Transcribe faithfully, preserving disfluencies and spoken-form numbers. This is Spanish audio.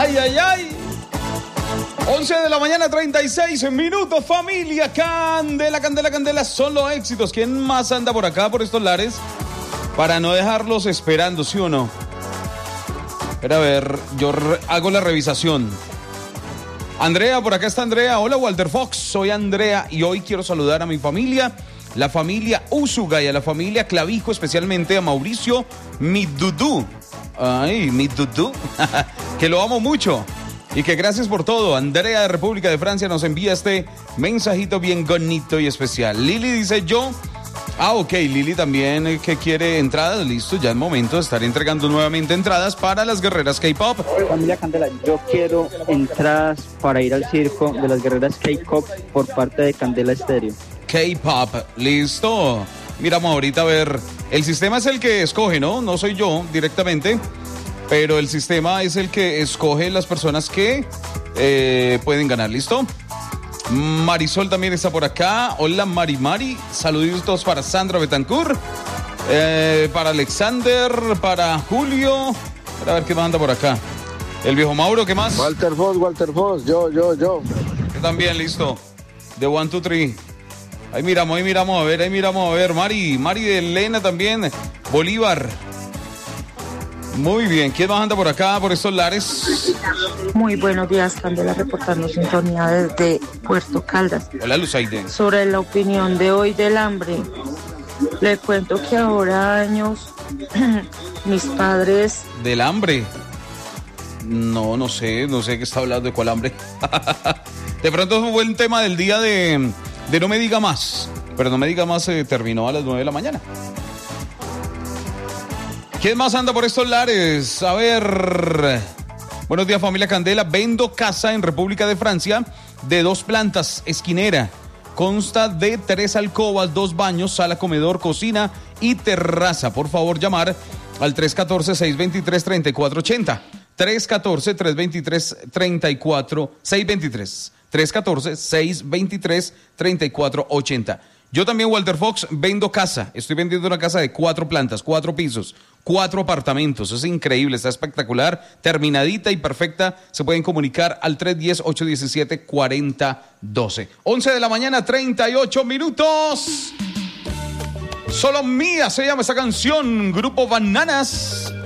Ay, ay, ay. once de la mañana, treinta y seis minutos, familia. Candela, candela, candela. Son los éxitos. ¿Quién más anda por acá, por estos lares? Para no dejarlos esperando, ¿sí o no? Pero a ver, yo re- hago la revisación. Andrea, por acá está Andrea. Hola, Walter Fox. Soy Andrea y hoy quiero saludar a mi familia, la familia Usuga y a la familia Clavijo, especialmente a Mauricio Midudú. Ay, Midudú. Que lo amo mucho. Y que gracias por todo. Andrea de República de Francia nos envía este mensajito bien bonito y especial. Lili dice yo. Ah, ok, Lili también eh, que quiere entradas. Listo, ya es momento de estar entregando nuevamente entradas para las guerreras K-pop. Familia Candela, yo quiero entradas para ir al circo de las guerreras K-pop por parte de Candela Estéreo. K-pop, listo. Miramos ahorita a ver. El sistema es el que escoge, ¿no? No soy yo directamente. Pero el sistema es el que escoge las personas que eh, pueden ganar, ¿listo? Marisol también está por acá. Hola, Mari Mari. Saluditos para Sandra Betancourt. Eh, para Alexander, para Julio. Para ver qué más anda por acá. El viejo Mauro, ¿qué más? Walter Foss, Walter Foss, yo, yo, yo. Yo también, listo. De one, two, three. Ahí miramos, ahí miramos a ver, ahí miramos a ver. Mari, Mari de Elena también. Bolívar. Muy bien, ¿quién más anda por acá, por estos lares? Muy buenos días, Candela, reportando sintonía desde Puerto Caldas. Hola, Luzaide. Sobre la opinión de hoy del hambre, le cuento que ahora años mis padres... ¿Del hambre? No, no sé, no sé qué está hablando, de cuál hambre. De pronto es un buen tema del día de, de No Me Diga Más. Pero No Me Diga Más se terminó a las nueve de la mañana. ¿Quién más anda por estos lares? A ver. Buenos días, familia Candela. Vendo casa en República de Francia de dos plantas, esquinera. Consta de tres alcobas, dos baños, sala, comedor, cocina y terraza. Por favor, llamar al tres uno cuatro, seis dos tres, tres cuatro ocho cero. tres uno cuatro, tres dos tres, tres cuatro, seis dos tres. tres uno cuatro, seis dos tres, tres cuatro ocho cero. Yo también, Walter Fox, vendo casa. Estoy vendiendo una casa de cuatro plantas, cuatro pisos, cuatro apartamentos. Es increíble, está espectacular, terminadita y perfecta. Se pueden comunicar al tres uno cero, ocho uno siete, cuatro cero uno dos. once de la mañana, treinta y ocho minutos. Solo Mía se llama esa canción. Grupo Bananas.